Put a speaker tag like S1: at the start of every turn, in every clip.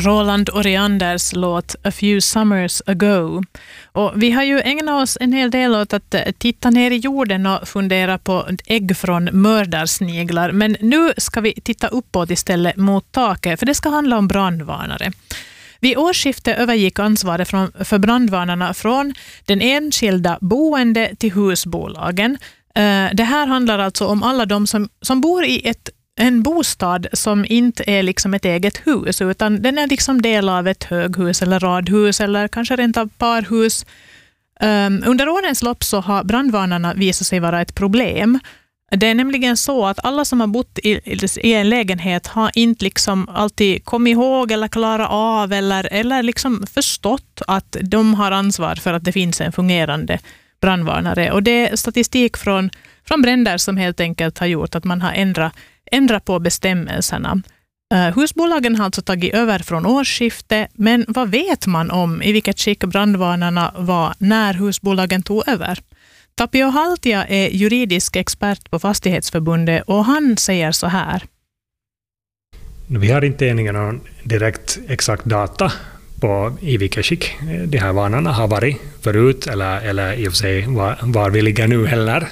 S1: Roland Orianders låt A Few Summers Ago. Och vi har ju ägnat oss en hel del åt att titta ner i jorden och fundera på ägg från mördarsniglar. Men nu ska vi titta uppåt istället mot taket, för det ska handla om brandvarnare. Vid årsskiftet övergick ansvaret för brandvarnarna från den enskilda boende till husbolagen. Det här handlar alltså om alla de som bor i en bostad som inte är liksom ett eget hus, utan den är liksom del av ett höghus eller radhus eller kanske rent av parhus. Under årens lopp så har brandvarnarna visat sig vara ett problem. Det är nämligen så att alla som har bott i en lägenhet har inte liksom alltid kommit ihåg eller klarat av eller liksom förstått att de har ansvar för att det finns en fungerande brandvarnare. Och det är statistik från bränder som helt enkelt har gjort att man har ändrat på bestämmelserna. Husbolagen har alltså tagit över från årsskiftet, men vad vet man om i vilket skick brandvarnarna var när husbolagen tog över? Tapio Haltia är juridisk expert på Fastighetsförbundet och han säger så här.
S2: Vi har inte någon direkt exakt data på i vilket skick de här varnarna har varit förut eller i och för sig var vi ligger nu heller.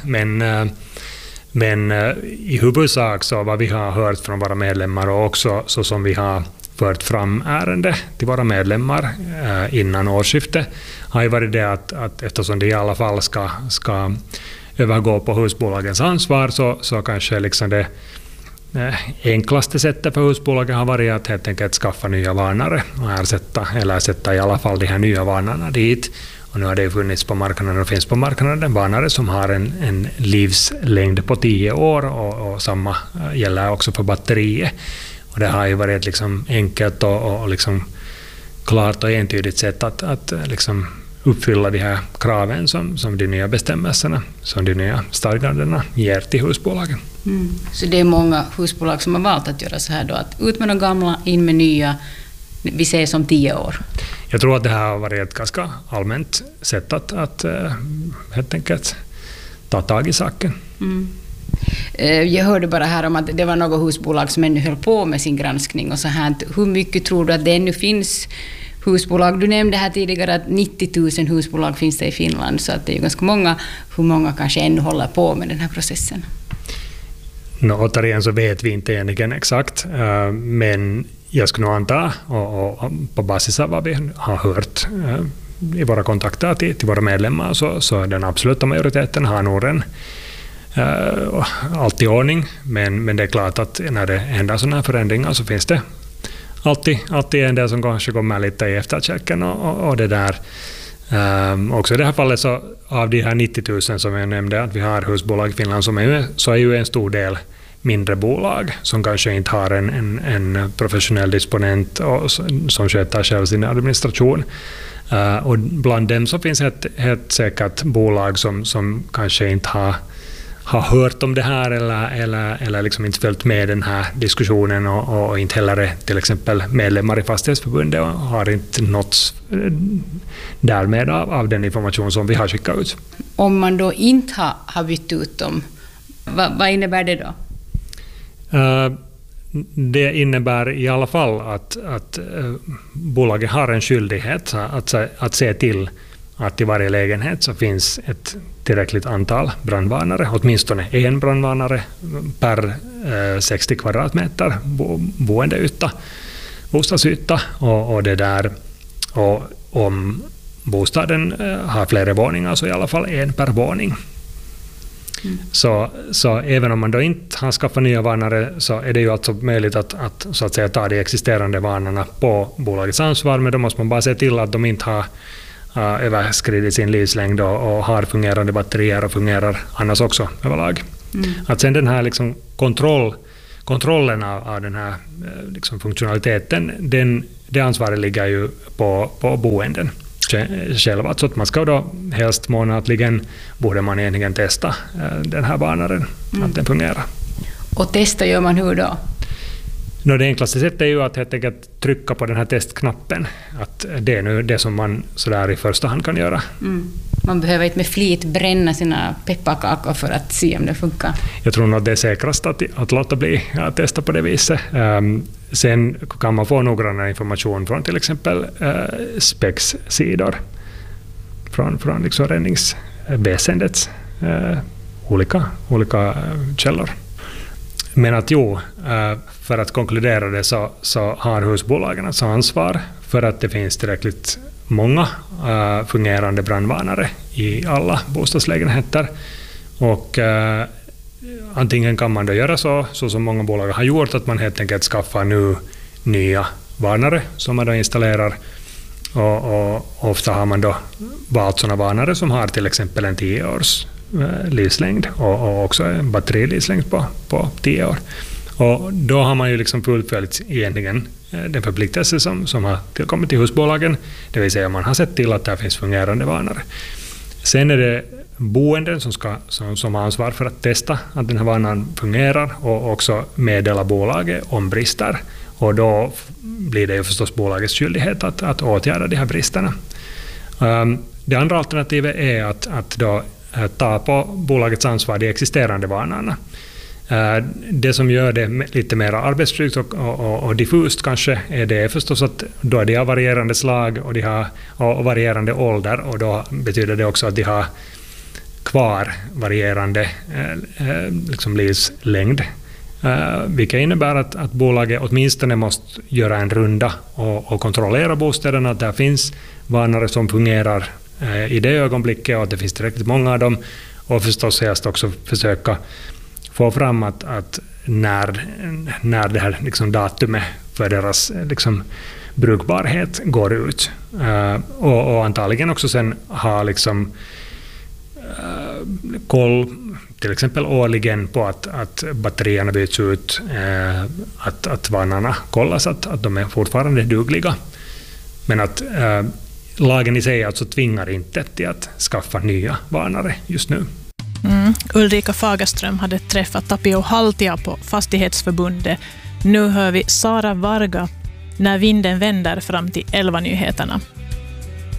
S2: Men i huvudsak så vad vi har hört från våra medlemmar och också så som vi har fört fram ärende till våra medlemmar innan årsskiftet har ju varit det att eftersom det i alla fall ska övergå på husbolagens ansvar så kanske liksom det enklaste sättet för husbolagen har varit att helt enkelt skaffa nya varnare och sätta i alla fall de här nya varnarna dit. Och nu har det funnits på marknaden och finns på marknaden varnare som har en livslängd på 10 år och samma gäller också för batteriet. Och det har ju varit ett liksom enkelt och liksom klart och entydigt sätt att liksom uppfylla de här kraven som de nya bestämmelserna, som de nya stadgandena ger till husbolagen.
S3: Mm. Så det är många husbolag som har valt att göra så här då, att ut med de gamla, in med nya, vi säger som 10 år.
S2: Jag tror att det här har varit ett ganska allmänt sätt att helt enkelt ta tag i saken.
S3: Mm. Jag hörde bara här om att det var något husbolag som ännu höll på med sin granskning och så här. Hur mycket tror du att det ännu finns husbolag? Du nämnde här tidigare att 90 000 husbolag finns det i Finland, så att det är ganska många. Hur många kanske ännu håller på med den här processen?
S2: Återigen så vet vi inte egentligen exakt, men jag skulle nog anta, och på basis av vad vi har hört i våra kontakter till våra medlemmar så den absoluta majoriteten har nog allt i ordning, men det är klart att när det händer sådana här förändringar så finns det alltid en del som kanske kommer lite i efterkälken och det där. Också i det här fallet så av de här 90 000 som jag nämnde att vi har husbolag i Finland så är ju en stor del mindre bolag som kanske inte har en professionell disponent och som sköter själv sin administration. Och bland dem så finns ett säkert bolag som kanske inte har hört om det här eller liksom inte följt med den här diskussionen och inte heller är till exempel medlemmar i Fastighetsförbundet och har inte nåtts därmed av den information som vi har skickat ut.
S3: Om man då inte har bytt ut dem, vad innebär det då?
S2: Det innebär i alla fall att bolaget har en skyldighet att se till att i varje lägenhet så finns ett tillräckligt antal brandvarnare, åtminstone en brandvarnare per 60 kvadratmeter bostadsyta och det där, och om bostaden har flera våningar så i alla fall en per våning. Mm. Så även om man då inte har skaffat nya varnare så är det ju alltså möjligt att så att säga ta de existerande varnarna på bolagets ansvar, men då måste man bara se till att de inte har överskridit sin livslängd och har fungerande batterier och fungerar annars också överlag. Mm. Att sen den här liksom kontrollen av den här liksom funktionaliteten, det ansvaret ligger ju på boenden själva, så att man ska då helst månatligen borde man egentligen testa den här varnaren, att den fungerar.
S3: Och testa gör man hur då?
S2: Det enklaste sättet är ju att helt enkelt trycka på den här testknappen. Att det är nu det som man sådär i första hand kan göra.
S3: Mm. Man behöver inte med flit bränna sina pepparkakor för att se om det funkar.
S2: Jag tror nog att det är säkrast att låta bli att testa på det viset. Sen kan man få noggrannare information från till exempel Specs sidor från liksom räddningsväsendets olika källor. Men att för att konkludera det så har husbolagen alltså ansvar för att det finns tillräckligt många fungerande brandvarnare i alla bostadslägenheter. Och antingen kan man då göra så som många bolag har gjort, att man helt enkelt skaffar nu nya varnare som man då installerar. Och ofta har man då valt sådana varnare som har till exempel en 10 års livslängd och också en batterilivslängd på 10 år. Och då har man ju liksom fullföljt egentligen den förpliktelse som har tillkommit till husbolagen, det vill säga man har sett till att det finns fungerande varnare. Sen är det boenden som har ansvar för att testa att den här varnaren fungerar och också meddela bolaget om brister. Och då blir det ju förstås bolagets skyldighet att åtgärda de här bristerna. Det andra alternativet är att då ta på bolagets ansvar de existerande varnarna. Det som gör det lite mer arbetstrygt och diffust kanske är det förstås att då är de har varierande slag och de har varierande ålder, och då betyder det också att de har kvar varierande liksom livslängd. Vilket innebär att bolaget åtminstone måste göra en runda och kontrollera bostäderna, att där finns varnare som fungerar i det ögonblicket och att det finns tillräckligt många av dem, och förstås helst också försöka få fram att när det här liksom datumet för deras liksom brukbarhet går ut, och antagligen också sen ha liksom koll till exempel årligen på att batterierna byts ut, att varnarna kollas att de är fortfarande dugliga. Men att lagen i sig alltså tvingar inte till att skaffa nya varnare just nu.
S1: Ulrika Fagerström hade träffat Tapio Haltia på Fastighetsförbundet. Nu hör vi Sara Varga när vinden vänder fram till 11 nyheterna.